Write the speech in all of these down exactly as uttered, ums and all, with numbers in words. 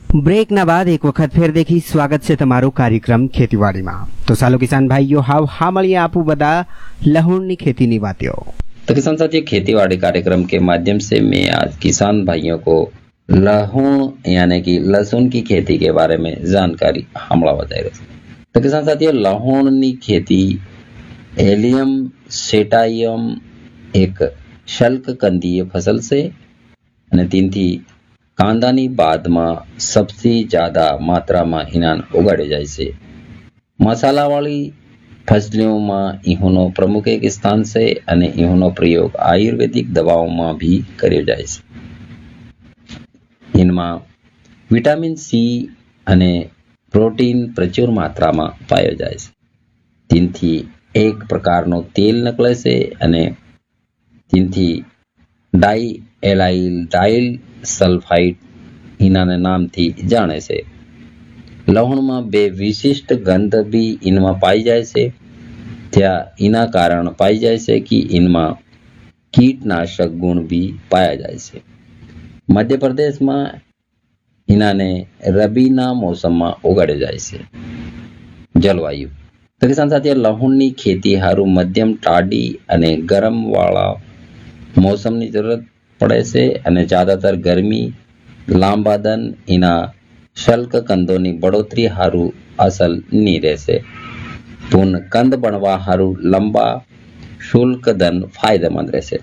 બ્રેકના બાદ એક વખત ફેર દેખી સ્વાગત છે તમારું કાર્યક્રમ ખેતીવાડીમાં। તો ચાલો કિસાન ભાઈઓ હાવ હા મળીએ આપू बदा लहूनी खेती ની વાતો। तो किसान साथियों, खेतीवाड़ी कार्यक्रम के माध्यम से मैं आज किसान भाइयों को लहून यानी कि लहसुन की खेती के बारे में जानकारी हमला बताई रही। तो किसान साथियों, लहून की खेती एलियम सेटाइयम एक शल्क कंदीय फसल से અને તેનથી કાંદાની બાદમાં સૌથી જ્યાદા માત્રામાં ઇનાન ઉગાડી જાય છે। મસાલાવાળી ફસલોમાં ઈહોનો પ્રમુખ એક સ્થાન છે અને ઈહોનો પ્રયોગ આયુર્વેદિક દવાઓમાં भी કર્યો જાય છે। इनमें विटामिन सी અને પ્રોટીન પ્રચુર માત્રામાં પાયો જાય છે। તેનથી એક પ્રકારનો તેલ નીકળે છે અને તેનથી ડાઈ એલાઇલ ડાઇલ સલ્ફાઇડ એના નામથી જાણે છે। લવણમાં બે વિશિષ્ટ ગંધ भी इनमें पाई जाए से त्या इना कारण पाई जाए से कि इनमें कीटनाशक गुण भी पाया जाए से। मध्य प्रदेश में इनाने रबीना मौसम में उगाड़े जाए से। जलवायु तो किसान साथियों, लहूनी खेती हारू मध्यम टाडी अने गरम वाला मौसम की जरूरत पड़े से अने ज्यादातर गर्मी लांबा दन इना शल्क कंदोनी बढ़ोतरी हारू असल नहीं रहसे। पुन कंद बनवा हारू लंबा शुल्क दन फायदेमंद रहसे।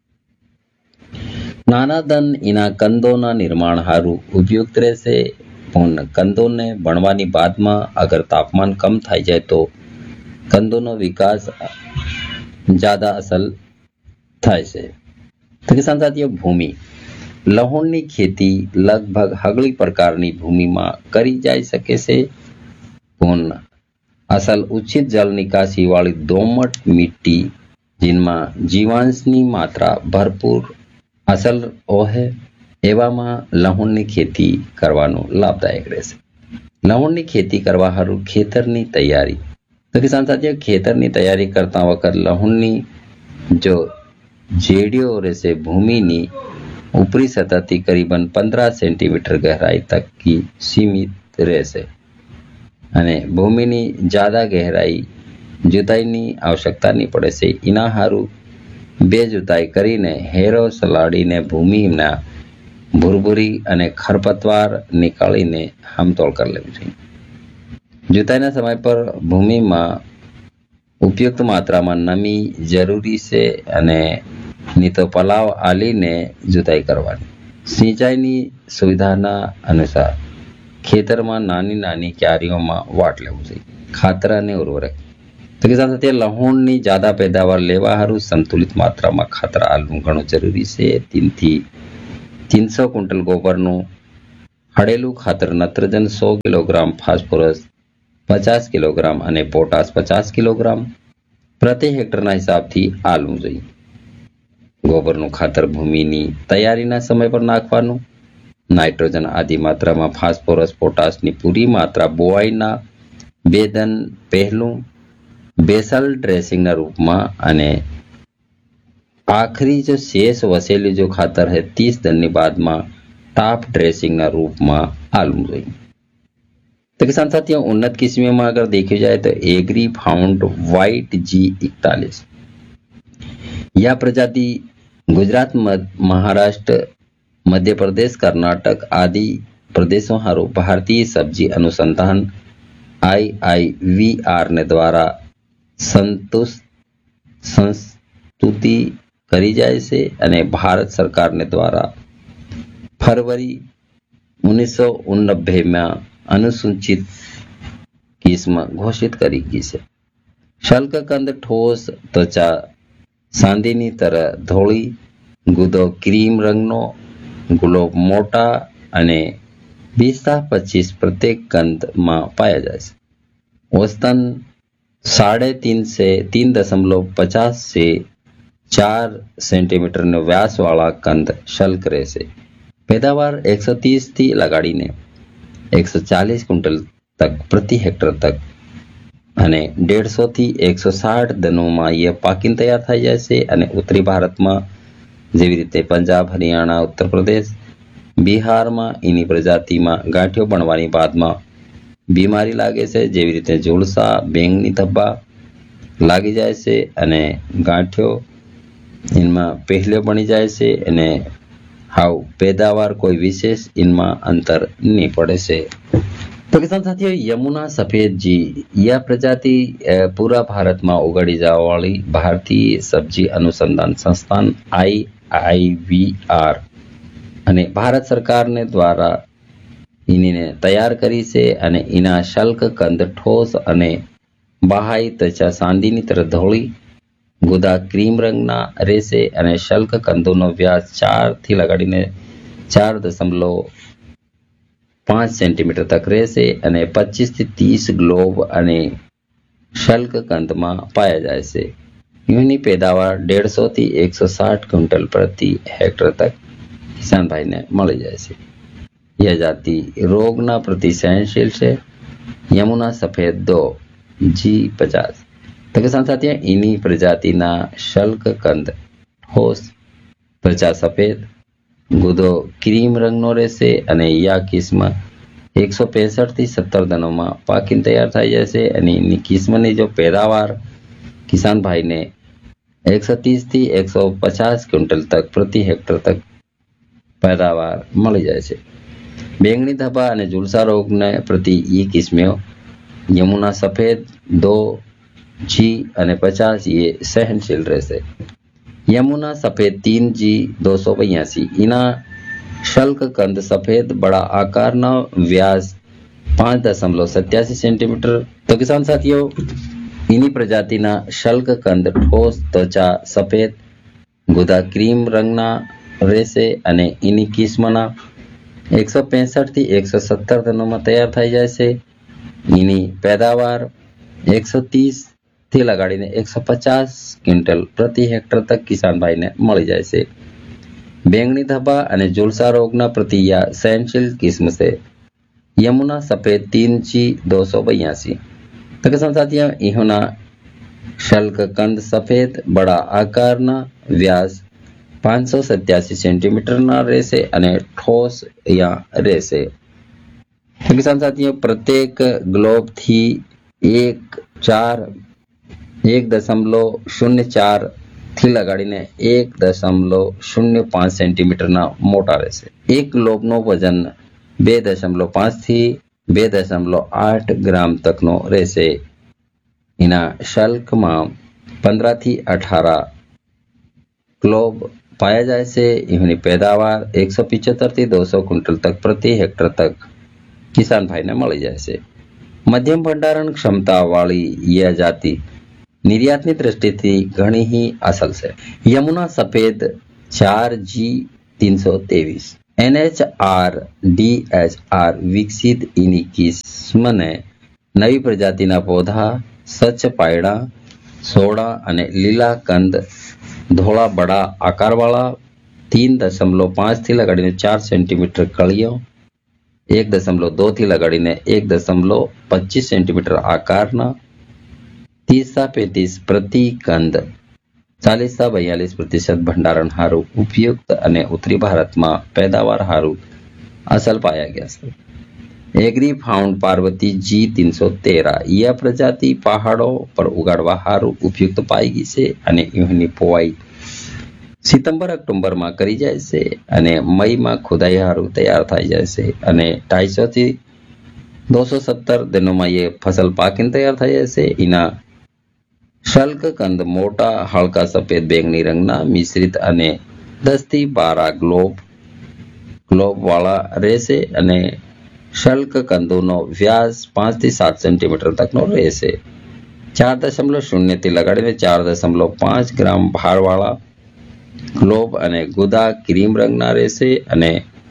नाना दन इना कंदोना निर्माण हारू उपयुक्त रहसे। पुन कंदोने बनवानी बाद में अगर तापमान कम थाई जाए तो कंदोनो विकास ज्यादा असल थाय से। तो किसान साथियों, भूमि लहूनी खेती लगभग हगली प्रकारनी भूमि में करी जाई सके से। पुन असल उचित जल निकासी वाली दोमट मिट्टी जिनमें जीवांशनी मात्रा भरपूर असल होए एवां लहूनी खेती करवानो लाभदायक रहेशे। लहूनी खेती करवा हारू खेतरनी तैयारी तो किसान साथियों, खेतरनी तैयारी करता वक्त लहूनी जो जेडियो रहશે ભૂમિની ઉપરી સતહથી કરીબન पंद्रह સેન્ટીમીટર ગહેરાઈ તક की सीमित રહેશે અને ભૂમિની જ્યાદા ગહેરાઈ जुताईની आवश्यकता नहीं पड़े से। इना हारू बे जुताई કરીને હેરો સલાડીને ભૂમિના ભૂરભૂરી અને ખરપતવાર નીકાળીને સમતોલ કરી લેવું જોઈએ। जुताईના સમય પર ભૂમિમાં उपयुक्त मात्रा में नमी जरूरी से अने नहीं तो पलाव आली ने जुताई करवानी। सिंचाई नी सुविधा ना अनुसार खेतर में नानी नानी क्यारियों में वाट लेवू चाहिए। खातर ने उर्वरक तो किसान साथियों, लहून नी ज्यादा पैदावार लेवा हारू संतुलित मात्रा में खातर आलू घणो जरूरी से। तीन थी तीन सौ क्विंटल गोबर नु हड़ेलू खातर नत्रजन सौ किलोग्राम, फास्फोरस पचास किलोग्राम અને પોટાશ पचास किलोग्राम પ્રતિ હેક્ટરના હિસાબથી આલવું જોઈએ। ગોબરનું ખાતર ભૂમિની તૈયારીના સમય પર નાખવાનું। નાઇટ્રોજન આદિ માત્રામાં ફોસ્ફરસ પોટાશની પૂરી માત્રા બોવાઈના બે દન પહેલું બેસલ ડ્રેસિંગના રૂપમાં અને આખરી जो शेष वसेली जो खातर है तीस दनની બાદમાં टाप ड्रेसिंगના રૂપમાં આલવું જોઈએ। तो किसान साथियों, उन्नत किस्मों में अगर देखी जाए तो एग्री फाउंड व्हाइट जी इकतालीस यह प्रजाति गुजरात, महाराष्ट्र, मध्य प्रदेश, कर्नाटक आदि प्रदेशों हारू भारतीय सब्जी अनुसंधान आई आई वी आर ने द्वारा संतुष्ट संस्तुति करी जाए से अने भारत सरकार ने द्वारा फरवरी उन्नीस सौ उननबे में अनुसूचित किस्म घोषित करी गई है। शल्ककंद ठोस त्वचा सांदीनी तरह धोળી गुदो क्रीम रंगनो गुलाब मोटा अने बीस था पच्चीस प्रत्येक कंद में पाया जाए। औसतन साढ़े तीन से तीन दशमलव पचास से चार सेंटीमीटर ने व्यास वाला कंद शल्क रहेशे। पैदावार एक सौ तीस थी लगाड़ीने एक सौ चालीस क्विंटल तक प्रति हेक्टर तक अने डेढ़ सौ थी एक सौ साठ दनों में यह पाकीन तैयार थी जाए से। अने उत्तरी भारत में जेवी रीते पंजाब, हरियाणा, उत्तर प्रदेश બિહારમાં એની પ્રજાતિમાં ગાંઠિયો બનવાની બાદમાં બીમારી લાગે છે, જેવી રીતે ઝુલસા, બેંગની ધબ્બા લાગી જાય છે અને ગાંઠિયો એમાં પહેલે બની જાય છે અને હાવ पैदावार कोई विशेष इनमें अंतर नहीं पड़े से। तो किसान साथियों, यमुना सफेद जी यह प्रजाति पूरा भारत में उगाड़ी जाने वाली भारतीय सब्जी अनुसंधान संस्थान आई आई वी आर અને ભારત સરકારને દ્વારા એને તૈયાર કરી છે અને એના શલ્ક કંદ ઠોસ અને બાહાઈ ત્વચા ચાંદીની તરફ ધોળી ગુદા ક્રીમ રંગના રહેશે અને શલ્ક કંદોનો વ્યાસ ચાર થી લગાડીને ચાર દશમલવ પાંચ સેન્ટીમીટર તક રહેશે અને પચીસ થી ત્રીસ ગ્લોબ અને શલ્ક કંદમાં પાયા જાય છે। એની પેદાવાર डेढ़ सौ થી एक सौ साठ क्विंटल प्रति हेक्टर तक किसान भाई ने मिल जाए से। यह जाति रोगना प्रति सहनशील है। यमुना सफेद दो जी पचास। तो किसान साथियों, इन्हीं प्रजाति ना शल्क कंद ठोस त्वचा सफेद गुदो क्रीम रंग नो रहेશે અને या किस्म एक सौ पैंसठ થી सत्तर दिनों में पाकीने तैयार થઈ જશે અને એની કિસ્મની જો पैदावार किसान भाई ने एक सौ तीस થી एक सौ पचास क्विंटल तक प्रति हेक्टर तक पैदावार मिल जाए છે। बेंगनी धब्बा અને ઝુલસા રોગને પ્રતિ ई किस्में यमुना सफेद दो जी અને पचास ये सहनशील રહેશે। यमुना सफेद तीन जी दो सौ बयासी इना शल्क कंद सफेद बड़ा आकार न व्यास पांच दशमलव सत्यासी सेंटीमीटर। तो किसान साथियों, इन्हीं प्रजाति ना शल्क कंद ठोस त्वचा सफेद गुदा क्रीम रंगना રહેશે અને એની કિસ્મના एक सौ पैंसठ થી एक सौ सत्तर दिनों में तैयार થઈ જાય છે। એની पैदावार एक सौ तीस થી લગાડીને एक सौ पचास क्विंटल प्रति हेक्टर तक किसान भाई ने મળી જાય છે। બેંગની ધબ્બા અને ઝુલસા રોગના પ્રતિ या सहनशील किस्म से यमुना सफेद तीन जी दो सौ बयासी। तो किसान साथियों, इहोना शल्क कंद सफेद बड़ा आकारना व्यास पांच सौ सत्यासी सेंटीमीटर ना રહેશે અને ठोस या રહેશે। तो किसान साथियों, प्रत्येक ग्लोब थी एक चार एक दशमलव शून्य चार થી લગાડીને એક દશમલવ શૂન્ય પાંચ સેન્ટીમીટર ના મોટા રહેશે। એક ગ્લોબનો વજન બે દશમલવ પાંચ થી બે દશમલવ આઠ ગ્રામ તકનો રહેશે। એના શલ્કમાં पंद्रह થી अठारह ग्लोब पाया जाए से। इन्हें पैदावार एक सौ पिछहत्तर થી दो सौ क्विंटल तक प्रति हेक्टर तक किसान भाई ने मिल जाए से। मध्यम भंडारण क्षमता वाली यह जाति निर्यातनी दृष्टिथी घणी ही असल है। यमुना सफेद चार जी तीन सौ तेवीस N H R D H R विकसित इनी किस्म ने नवी प्रजाति ना पौधा स्वच्छ पायड़ा सोड़ा અને લીલા કંદ ધોળા બડા આકાર વાળા तीन दशमलव पांच થી લગાડીને चार सेंटीमीटर કળીઓ एक दशमलव दो થી લગાડીને एक दशमलव पच्चीस सेंटीमीटर आकारना तीस सा पैंतीस प्रति कंद चालीस सा बयालीस प्रतिशत भंडारण हारू उपयुक्त અને ઉત્તરી ભારતમાં पैदावार हारू असल पाया गया है। एग्री फाउंड पार्वती जी तीन सौ तेरह यह प्रजाति पहाड़ों पर उगाड़वा हारू उपयुक्त पाई गई से અને એની પોવાઈ સિતંબર ઓક્ટોબર માં કરી જાય છે અને મઈ માં ખુદાઈ હાरू તૈયાર થઈ જાય છે અને ढाई सौ થી दो सौ सत्तर दिनों में ये फसल पाकीने तैयार થઈ જાય છે। એના शल्क कंद मोटा हल्का सफेद बैंगनी रंगना मिश्रित અને दस થી बारह ग्लोब ग्लोब वाला રહેશે અને शल्क कंदोनो व्यास पांच થી सात सेंटीमीटर तकनो રહેશે। चार दशमलव शून्य થી લગાડીને चार दशमलव पांच ग्राम भार वाला ग्लोब અને ગુદા ક્રીમ રંગના રહેશે અને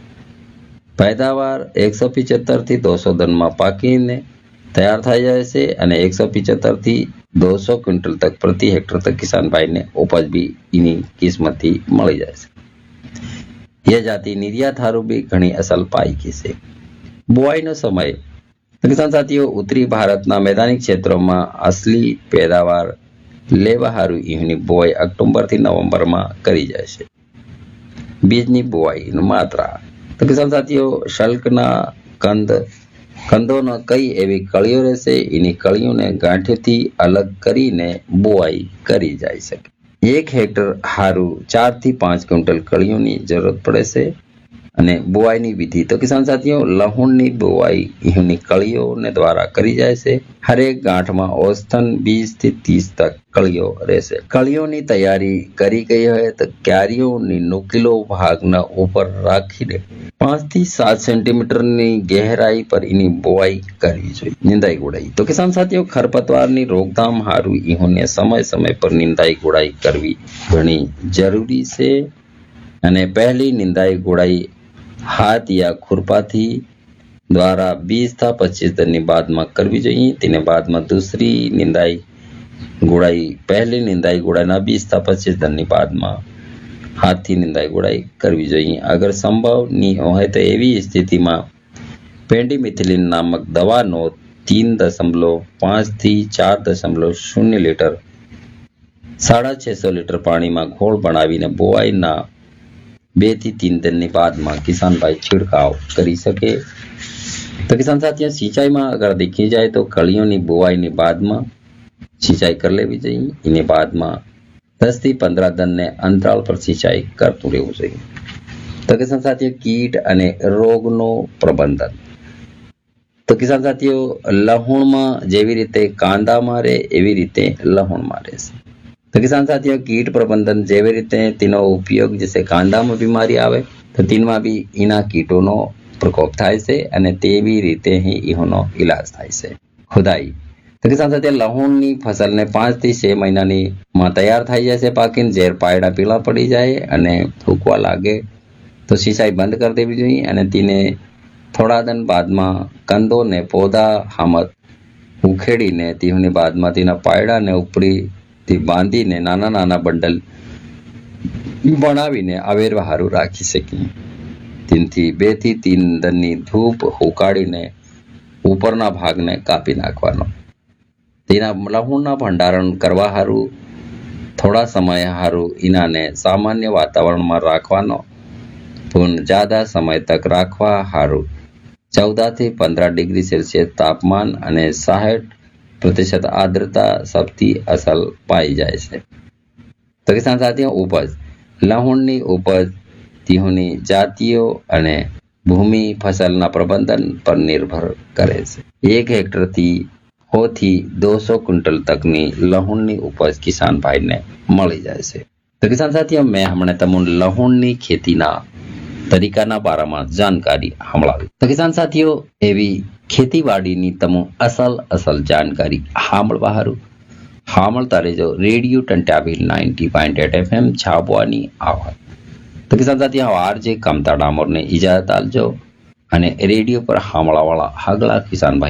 पैदावार एक सौ पिछहत्तर થી दो सौ दिन में पाकीने तैयार થઈ જાય છે અને एक सौ पिछहत्तर થી दो सौ क्विंटल तक प्रति हेक्टर तक किसान भाई ने उपज भी इनी किस्मत थी मिल जाए। यह जाति निर्यात हारू भी घनी असल पाई गई है। बुआई नो समय किसान साथियों, उत्तरी भारत ना मैदानी क्षेत्रों में असली पैदावार लेवा हारू इहनी बुआई अक्टोबर થી नवंबर में करी जाए। बीजनी बुआई मात्रा તો કિસાન સાથીઓ શલ્કના કંદ કંદોના કઈ એવી કળીઓ રહેશે, એની કળીઓને ગાંઠેથી અલગ કરીને બોવાઈ કરી જાય શકે. એક હેક્ટર હારું ચાર થી પાંચ ક્વિન્ટલ કળીઓની જરૂરત પડે છે. અને બોવાઈની વિધિ તો કિસાન સાથીઓ લહુણની બોવાઈ એની કળીઓને દ્વારા કરી જાય છે. હરેક ગાંઠમાં ઓસથન વીસ થી ત્રીસ તક કળીઓ રહેશે. કળીઓની તૈયારી કરી ગઈ હોય તો ક્યારીઓની નુકીલો ભાગના ઉપર રાખીને પાંચ થી સાત સેન્ટીમીટરની ગહેરાઈ પર એની બોવાઈ કરવી જોઈએ. નિંદાઈ ગોળાઈ તો કિસાન સાથીઓ ખરપતવારની રોકથામ હારું ઈહોને સમય સમય પર નિંદાઈ ગોળાઈ કરવી ઘણી જરૂરી છે. અને પહેલી નિંદાઈ ગોળાઈ હાથ યા खुरपाથી દ્વારા बीस था पच्चीस दिनની બાદમાં કરવી જોઈએ. તેને બાદમાં દૂસરી નિંદાઈ ગોળાઈ પહેલી નિંદાઈ ગોળાઈના बीस था पच्चीस દિનની બાદમાં હાથથી નિંદાઈ ગોળાઈ કરવી જોઈએ. અગર સંભવ નહીં હોય તો એવી સ્થિતિમાં પેન્ડીમિથિલિન નામક દવાનો तीन दशमलव पाँच થી चार दशमलव शून्य લીટર સાડા છસો લીટર પાણીમાં ઘોળ બનાવીને બોવાઈના બે થી तीन દિનની બાદમાં કિસાનભાઈ છિડકાવ કરી શકે. તો કિસાન સાથીઓ સિંચાઈમાં અગર દેખી જાય તો કળીઓની બોવાઈની બાદમાં સિંચાઈ કરી લેવી જોઈએ. એની બાદમાં दस થી पंद्रह દિનને અંતરાલ પર સિંચાઈ કરતું રહેવું જોઈએ. તો કિસાન સાથીઓ કીટ અને રોગનો પ્રબંધન તો કિસાન સાથીઓ લહુણમાં જેવી રીતે કાંદામાં રહે એવી રીતે લહુણમાં રહેશે. તો કિસાન સાથીઓ કીટ પ્રબંધન જેવી રીતે તેનો ઉપયોગ જैसे કાંદામાં બીમારી આવે તો તેમાં બી એના કીટોનો પ્રકોપ થાય છે અને તેવી રીતે ही એનો ઈલાજ થાય છે. ખુદાઈ તો કિસાન સાથીઓ લહુણની ફસલને પાંચ થી છ મહિનાની માં તૈયાર થઈ જાય છે. પાકીને ઝેર પાયડા પીળા પડી જાય અને થૂકવા લાગે તો સિંચાઈ બંધ કરી દેવી જોઈએ. અને તેને થોડા દિન બાદમાં કંદોને પોદા હામત ઉખેડીને તેની બાદમાં તેના પાયડાને ઉપરી થી બાંધીને નાના નાના બંડલ બનાવીને આવેરવા હારું રાખી શકીએ. તેનથી બે થી तीन દિનની ધૂપ ઉકાળીને ઉપરના ભાગને કાપી નાખવાનો. તેના લહુણના ભંડારણ કરવા હારું થોડા સમય હારું ઇનાને સામાન્ય વાતાવરણમાં રાખવાનો. પણ જ્યાદા સમય તક રાખવા હારું चौदह થી पंद्रह ડિગ્રી સેલ્સિયસ તાપમાન અને साठ प्रतिशत आर्द्रता સૌથી અસલ પાઈ જાય છે. તો કિસાન સાથીઓ ઉપજ લહુણની ઉપજ તેની જાતિઓ અને ભૂમિ ફસલના પ્રબંધન પર નિર્ભર કરે છે. એક હેક્ટરથી સો થી दो सौ ક્વિન્ટલ તકની લહુણની ઉપજ કિસાન ભાઈને મળી જાય છે. તો કિસાન સાથીઓ મેં હમણાં તમને લહુણની ખેતીના તરીકાના બારામાં જાણકારી સાંભળાવી. તો કિસાન સાથીઓ એવી ખેતીવાડીની તમે અસલ અસલ જાણકારી સાંભળવા હારું સાંભળતા રહેજો રેડિયો ટંટાબીલ નાઇન્ટી પોઈન્ટ આઠ એફએમ છાબવાની આવાજ. તો કિસાન સાથીઓ આરજે કામતા ડામોરને ઇજાજત આલજો અને રેડિયો પર સાંભળવાવાળા આગલા કિસાન ભાઈ